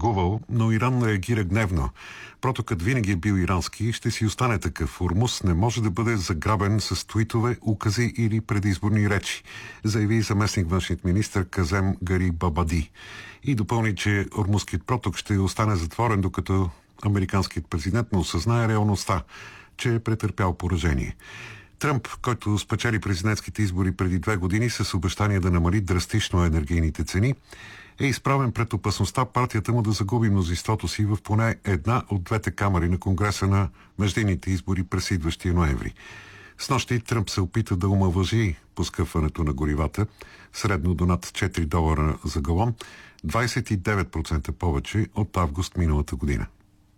шегувал, но Иран реагира гневно. Протокът винаги е бил ирански и ще си остане такъв. Ормуз не може да бъде заграбен с твитове, укази или предизборни речи, заяви заместник външният министър Казем Гарибабади. И допълни, че Ормузският проток ще остане затворен, докато американският президент не осъзнае реалността, че е претърпял поражение. Тръмп, който спечели президентските избори преди 2 години с обещание да намали драстично енергийните цени, е изправен пред опасността партията му да загуби мнозинството си в поне една от двете камари на Конгреса на междинните избори през идващия ноември. Снощи Тръмп се опита да омалважи поскъпването на горивата, средно до над $4 за галон, 29% повече от август миналата година.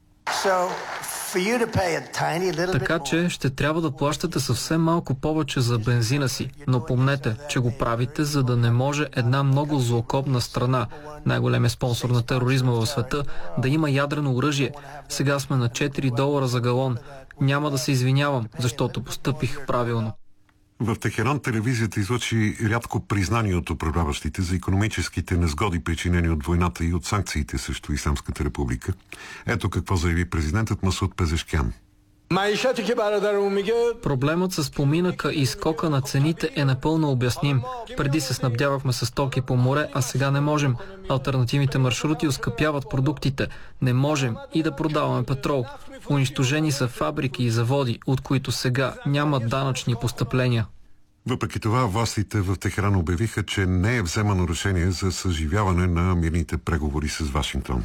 Така че ще трябва да плащате съвсем малко повече за бензина си, но помнете, че го правите, за да не може една много злокобна страна, най-големият спонсор на тероризма в света, да има ядрено оръжие. Сега сме на $4 за галон. Няма да се извинявам, защото постъпих правилно. В Техеран телевизията излъчи рядко признание от управляващите за икономическите незгоди, причинени от войната и от санкциите срещу Ислямската република. Ето какво заяви президентът Масуд Пезешкян. Проблемът с поминъка и скока на цените е напълно обясним. Преди се снабдявахме с стоки по море, а сега не можем. Алтернативните маршрути оскъпяват продуктите. Не можем и да продаваме петрол. Унищожени са фабрики и заводи, от които сега няма данъчни постъпления. Въпреки това, властите в Техеран обявиха, че не е вземано решение за съживяване на мирните преговори с Вашингтон.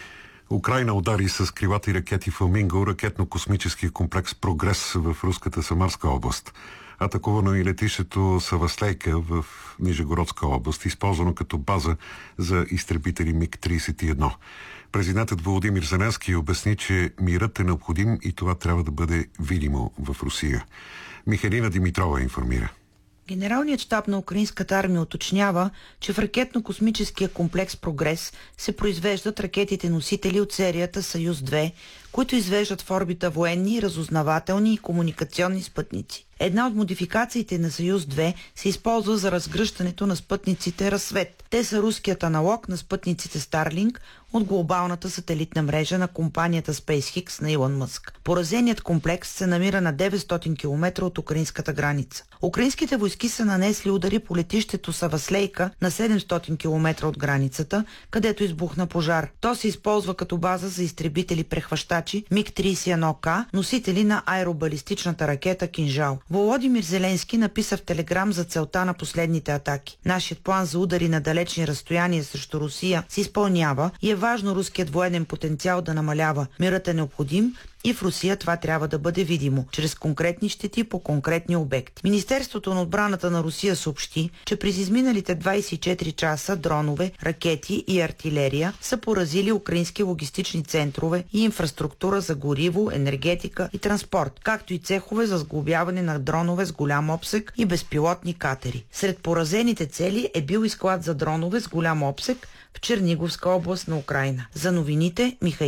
Украйна удари с крилати ракети Фламинго ракетно-космическия комплекс Прогрес в руската Самарска област. Атакувано и летището Саваслейка в Нижегородска област, използвано като база за изтребители МиГ-31. Президентът Володимир Зеленски обясни, че мирът е необходим и това трябва да бъде видимо в Русия. Михайлина Димитрова информира. Генералният щаб на украинската армия уточнява, че в ракетно-космическия комплекс Прогрес се произвеждат ракетите-носители от серията Съюз-2, които извеждат в орбита военни, разузнавателни и комуникационни спътници. Една от модификациите на Съюз-2 се използва за разгръщането на спътниците Разсвет. Те са руският аналог на спътниците Starlink от глобалната сателитна мрежа на компанията SpaceX на Илон Мъск. Поразеният комплекс се намира на 900 км от украинската граница. Украинските войски са нанесли удари по летището Саваслейка на 700 км от границата, където избухна пожар. То се използва като база за изтребители-прехващачи МиГ-31К, носители на аеробалистичната ракета Кинжал. Володимир Зеленски написа в Телеграм за целта на последните атаки. Нашият план за удари на далечни разстояния срещу Русия се изпълнява и е важно руският военен потенциал да намалява. Мирът е необходим и в Русия това трябва да бъде видимо, чрез конкретни щети по конкретни обекти. Министерството на отбраната на Русия съобщи, че през изминалите 24 часа дронове, ракети и артилерия са поразили украински логистични центрове и инфраструктура за гориво, енергетика и транспорт, както и цехове за сглобяване на дронове с голям обсег и безпилотни катери. Сред поразените цели е бил и склад за дронове с голям обсег в Черниговска област на Украйна. За новините Михайлина